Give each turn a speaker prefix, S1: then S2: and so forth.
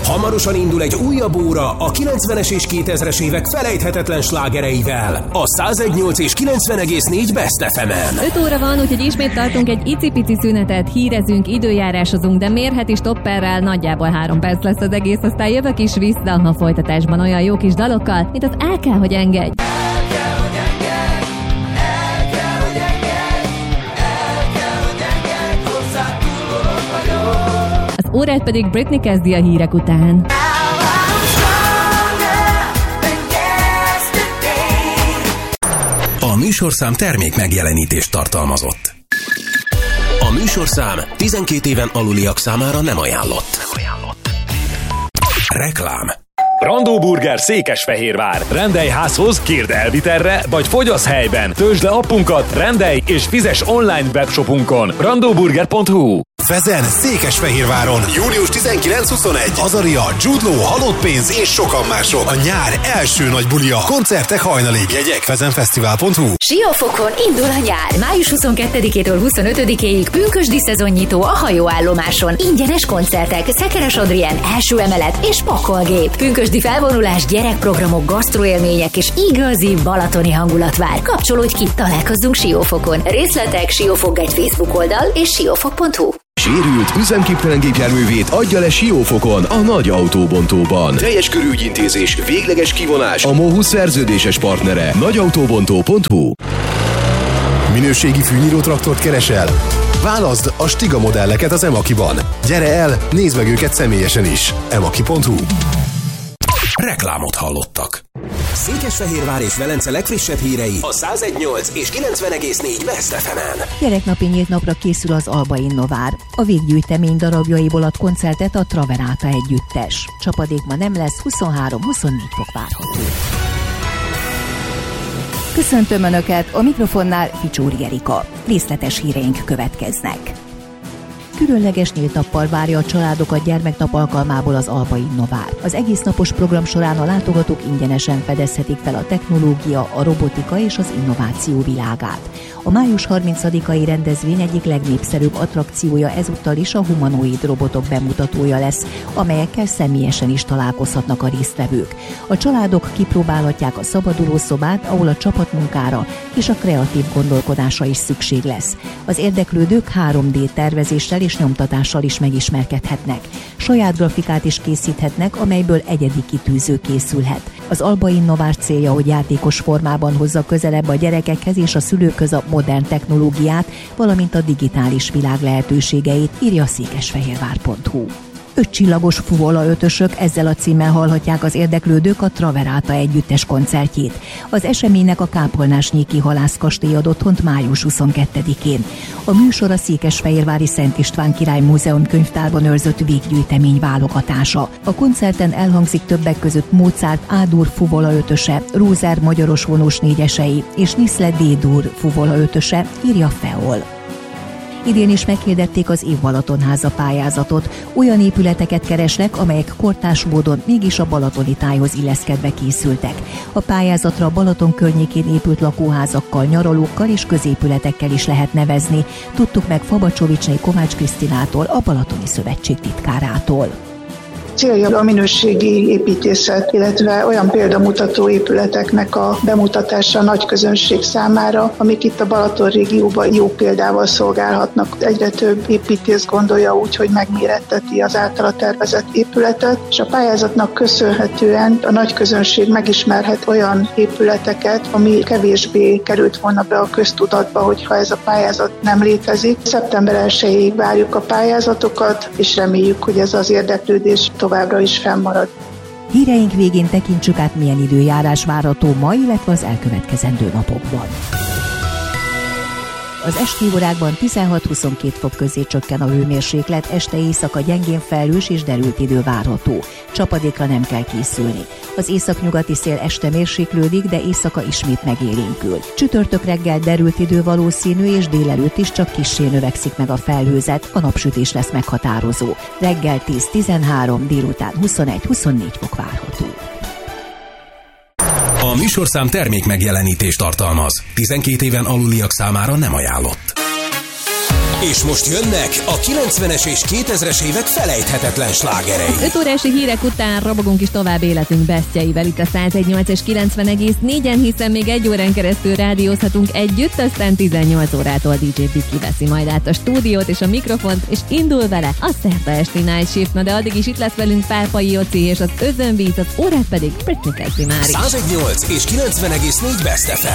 S1: Hamarosan indul egy újabb óra a 90-es és 2000-es évek felejthetetlen slágereivel. A 101.8 és 90,4 Best FM-en.
S2: 5 óra van, úgyhogy ismét tartunk egy icipici szünetet, hírezünk, időjárásozunk, de mérheti stopperrel nagyjából 3 perc lesz az egész, aztán jövök is vissza a folytatásban olyan jó kis dalokkal, mint az El kell, hogy engedj. Az órát pedig Britney kezdi a hírek után.
S1: A műsorszám termék megjelenítést tartalmazott. A műsorszám 12 éven aluliak számára nem ajánlott. Reklám.
S3: Brandó Burger Székesfehérvár. Rendelj házhoz, kérd elvitelre, vagy fogyasz helyben. Töltsd le appunkat, rendelj és fizes online webshopunkon. brandoburger.hu.
S4: Fezen, Székesfehérváron. Július 19-21. Azaria, Jude Law, Halott pénz és sokan mások. A nyár első nagy bulia. Koncertek hajnalig. Jegyek fezenfesztivál.hu.
S5: Siófokon indul a nyár. Május 22-től 25-ig pünkösdi szezonnyitó a hajóállomáson. Ingyenes koncertek, Szekeres Adrien, első emelet és pakolgép. Pünkösdi felvonulás, gyerekprogramok, gasztroélmények és igazi balatoni hangulat vár. Kapcsolódj ki, találkozzunk Siófokon. Részletek Siófok egy Facebook oldal és siófok.hu.
S6: Sérült, üzemképtelen gépjárművét adja le Siófokon, a nagy autóbontóban. Teljes körű ügyintézés, végleges kivonás, a MOHUS szerződéses partnere, nagyautóbontó.hu.
S4: Minőségi fűnyírótraktort keresel? Válaszd a Stiga modelleket az Emakiban. Gyere el, nézd meg őket személyesen is. emaki.hu.
S1: Reklámot hallottak. Székesfehérvár és Velence legfrissebb hírei a 101.8 és 90,4 Best FM-en.
S7: Gyereknapi nyílt napra készül az Alba Innovár. A véggyűjtemény darabjaiból ad koncertet a Traveráta együttes. Csapadék ma nem lesz, 23-24 fok várható. Köszöntöm Önöket, a mikrofonnál Ficsúri Erika. Részletes híreink következnek. Különleges nyílt nappal várja a családokat gyermeknap alkalmából az Alba Innovár. Az egész napos program során a látogatók ingyenesen fedezhetik fel a technológia, a robotika és az innováció világát. A május 30-ai rendezvény egyik legnépszerűbb attrakciója ezúttal is a humanoid robotok bemutatója lesz, amelyekkel személyesen is találkozhatnak a résztvevők. A családok kipróbálhatják a szabaduló szobát, ahol a csapatmunkára és a kreatív gondolkodásra is szükség lesz. Az érdeklődők 3D tervezéssel és nyomtatással is megismerkedhetnek. Saját grafikát is készíthetnek, amelyből egyedi kitűző készülhet. Az Alba Innovár célja, hogy játékos formában hozza közelebb a gyerekekhez és a szülőkhöz a modern technológiát, valamint a digitális világ lehetőségeit, írja a székesfehérvár.hu. 5 csillagos fuvola ötösök, ezzel a címmel hallhatják az érdeklődők a Traveráta együttes koncertjét. Az eseménynek a Kápolnásnyéki Halászkastély ad otthont május 22-én. A műsor a székesfehérvári Szent István Király Múzeum könyvtárban őrzött véggyűjtemény válogatása. A koncerten elhangzik többek között Mozart A-dur fuvola ötöse, Rózer magyaros vonós négyesei és Niszle D-dur fuvola ötöse, írja Feol. Idén is meghirdették az Év Balatonháza pályázatot. Olyan épületeket keresnek, amelyek kortárs módon mégis a balatoni tájhoz illeszkedve készültek. A pályázatra a Balaton környékén épült lakóházakkal, nyaralókkal és középületekkel is lehet nevezni. Tudtuk meg Fabacsovicsné Kovács Krisztinától, a Balatoni Szövetség titkárától.
S8: Célja a minőségi építészet, illetve olyan példamutató épületeknek a bemutatása a nagy közönség számára, amik itt a Balaton régióban jó példával szolgálhatnak. Egyre több építész gondolja úgy, hogy megméretteti az általa tervezett épületet, és a pályázatnak köszönhetően a nagy közönség megismerhet olyan épületeket, ami kevésbé került volna be a köztudatba, hogyha ez a pályázat nem létezik. Szeptember 1-ig várjuk a pályázatokat, és reméljük, hogy ez az érdeklődés továbbra is fennmarad.
S7: Híreink végén tekintsük át, milyen időjárás várható ma, illetve az elkövetkezendő napokban. Az esti órákban 16-22 fok közé csökken a hőmérséklet, este éjszaka gyengén felhős és derült idő várható. Csapadékra nem kell készülni. Az északnyugati szél este mérséklődik, de éjszaka ismét megélénkül. Csütörtök reggel derült idő valószínű, és délelőtt is csak kissé növekszik meg a felhőzet, a napsütés lesz meghatározó. Reggel 10-13, délután 21-24 fok várható.
S1: A műsorszám termék megjelenítést tartalmaz. 12 éven aluliak számára nem ajánlott. És most jönnek a 90-es és 2000-es évek felejthetetlen slágerei.
S2: 5 órási hírek után robogunk is tovább életünk besztjeivel itt a 101.8 és 90,4-en, hiszen még 1 órán keresztül rádiózhatunk együtt, aztán 18 órától DJ Biki veszi majd át a stúdiót és a mikrofont, és indul vele a szerda esti Night Shift. Na de addig is itt lesz velünk Pápai Jóci és az Özönvíz, az órát pedig Britney kezdi már is.
S1: 101.8 és 90,4 Best FM.